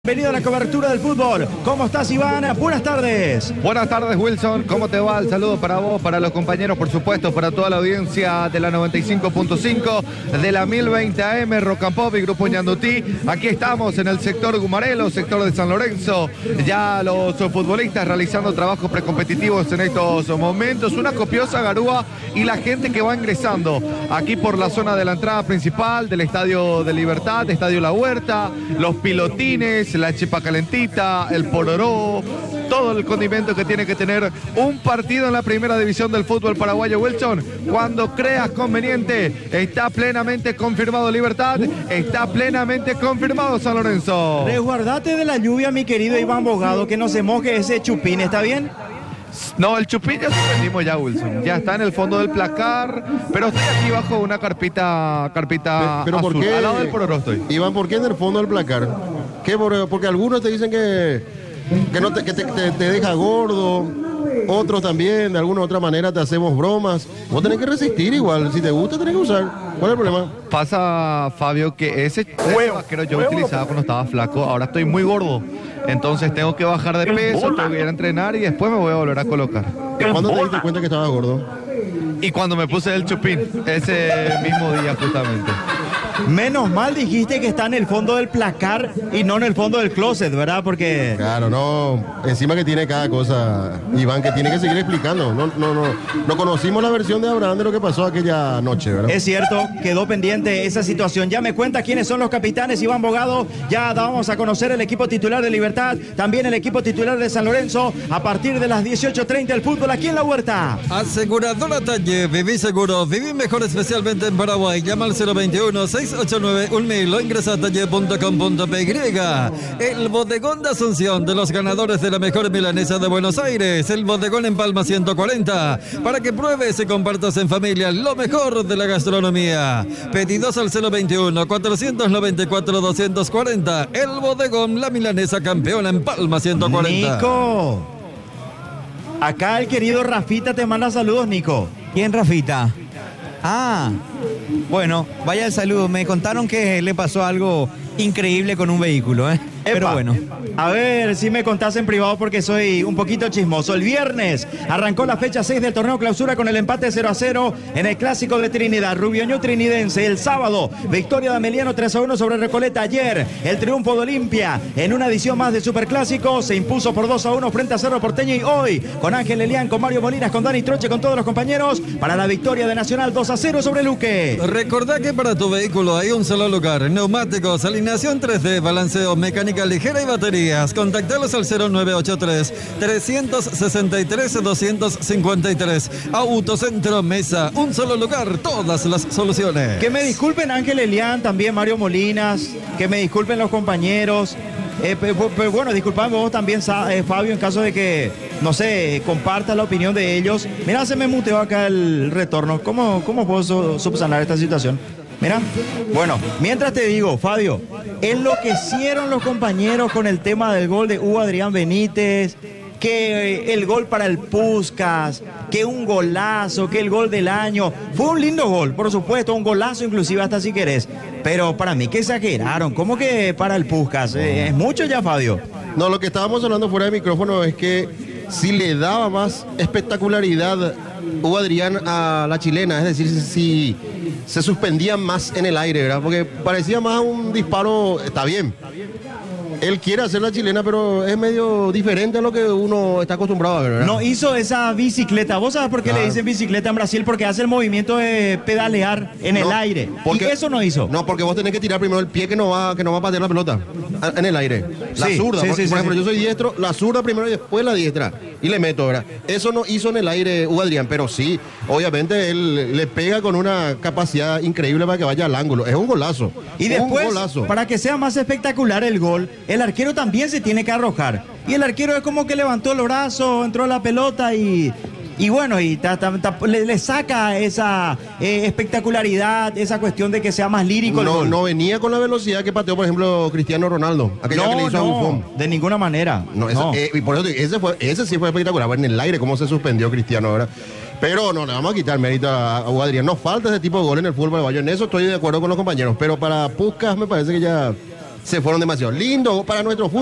Bienvenido a la cobertura del fútbol. ¿Cómo estás, Iván? Buenas tardes. Buenas tardes, Wilson. ¿Cómo te va? El saludo para vos, para los compañeros, por supuesto, para toda la audiencia de la 95.5, de la 1020 AM, Rock and Pop y Grupo Ñandutí. Aquí estamos en el sector Gumarelo, sector de San Lorenzo. Ya los futbolistas realizando trabajos precompetitivos en estos momentos. Una copiosa garúa y la gente que va ingresando aquí por la zona de la entrada principal del Estadio de Libertad, Estadio La Huerta, los pilotines, la chepa calentita, el pororó, todo el condimento que tiene que tener un partido en la primera división del fútbol paraguayo. Wilson, cuando creas conveniente, está plenamente confirmado Libertad, está plenamente confirmado San Lorenzo. Resguardate de la lluvia, mi querido Iván Bogado, que no se moje ese chupín, ¿está bien? No, el chupín ya suspendimos ya, Wilson. Ya está en el fondo del placar, pero estoy aquí bajo una carpita pero azul. ¿por qué, al lado del pororó estoy. Iván, ¿por qué en el fondo del placar? ¿Qué? Porque algunos te dicen que te deja gordo, otros también, de alguna u otra manera te hacemos bromas. Vos tenés que resistir igual, si te gusta tenés que usar. ¿Cuál es el problema? Pasa, Fabio, que ese vaquero yo utilizaba cuando estaba flaco, ahora estoy muy gordo. Entonces tengo que bajar de peso, tengo que ir a entrenar y después me voy a volver a colocar. ¿Cuándo te diste cuenta que estabas gordo? Y cuando me puse el chupín, ese mismo día justamente. Menos mal dijiste que está en el fondo del placar y no en el fondo del closet, ¿verdad? Porque... Claro, no, encima que tiene cada cosa, Iván, que tiene que seguir explicando. No conocimos la versión de Abraham de lo que pasó aquella noche, ¿verdad? Es cierto, quedó pendiente esa situación. Ya me cuenta quiénes son los capitanes, Iván Bogado. Ya vamos a conocer el equipo titular de Libertad, también el equipo titular de San Lorenzo, a partir de las 18:30 el fútbol aquí en La Huerta. Aseguradora Talle, viví seguro, viví mejor, especialmente en Paraguay. Llama al 021-689-1000 o ingresa a talle.com.py. El bodegón de Asunción, de los ganadores de la mejor milanesa de Buenos Aires. El bodegón en Palma 140, para que pruebes y compartas en familia lo mejor de la gastronomía. Pedidos al 021-494-240. El bodegón, la milanesa campeona en Palma 140. Nico, acá el querido Rafita te manda saludos, Nico. ¿Quién, Rafita? Ah, bueno, vaya el saludo. Me contaron que le pasó algo increíble con un vehículo, ¿eh? Pero bueno. A ver si me contás en privado porque soy un poquito chismoso. El viernes arrancó la fecha 6 del torneo clausura con el empate 0-0 en el clásico de Trinidad. Rubioño Trinidense. El sábado, victoria de Ameliano 3-1 sobre Recoleta. Ayer, el triunfo de Olimpia en una edición más de Superclásico. Se impuso por 2-1 frente a Cerro Porteño. Y hoy, con Ángel Elián, con Mario Molinas, con Dani Troche, con todos los compañeros, para la victoria de Nacional 2-0 sobre Luque. Recordá que para tu vehículo hay un solo lugar: neumáticos, alineación 3D, balanceo, mecánica ligera y baterías. Contactalos al 0983-363-253. Autocentro Mesa, un solo lugar, todas las soluciones. Que me disculpen Ángel Elián, también Mario Molinas, que me disculpen los compañeros. Pero bueno, disculpame vos también, Fabio, en caso de que, no sé, compartas la opinión de ellos. Mira, se me muteó acá el retorno. ¿Cómo puedo subsanar esta situación? Mira, bueno, mientras te digo, Fabio, enloquecieron los compañeros con el tema del gol de Hugo Adrián Benítez, que el gol para el Puskás, que un golazo, que el gol del año. Fue un lindo gol, por supuesto, un golazo inclusive hasta si querés. Pero para mí que exageraron, ¿cómo que para el Puskás? ¿Es mucho ya, Fabio? No, lo que estábamos hablando fuera de micrófono es que si le daba más espectacularidad Hugo Adrián a la chilena, es decir, si se suspendía más en el aire, ¿verdad? Porque parecía más un disparo, está bien. Él quiere hacer la chilena, pero es medio diferente a lo que uno está acostumbrado a ver, ¿verdad? No hizo esa bicicleta. ¿Vos sabés por qué le dicen bicicleta en Brasil? Porque hace el movimiento de pedalear en el aire. Porque, ¿y eso no hizo? No, porque vos tenés que tirar primero el pie que no va a patear la pelota en el aire. La zurda. Por ejemplo, yo soy diestro, la zurda primero y después la diestra. Y le meto, ¿verdad? Eso no hizo en el aire Hugo Adrián, pero sí, obviamente él le pega con una capacidad increíble para que vaya al ángulo. Es un golazo. Y después, para que sea más espectacular el gol, el arquero también se tiene que arrojar. Y el arquero es como que levantó el brazo, entró a la pelota y bueno, y le saca esa espectacularidad, esa cuestión de que sea más lírico el gol. No venía con la velocidad que pateó, por ejemplo, Cristiano Ronaldo. Aquella que le hizo a Buffon. De ninguna manera. Y por eso ese sí fue espectacular. Ver en el aire cómo se suspendió Cristiano ahora. Pero no le vamos a quitar mérito a Hugo Adrián. Nos falta ese tipo de gol en el fútbol paraguayo. En eso estoy de acuerdo con los compañeros. Pero para Puskás me parece que ya se fueron demasiado. Lindo para nuestro fútbol.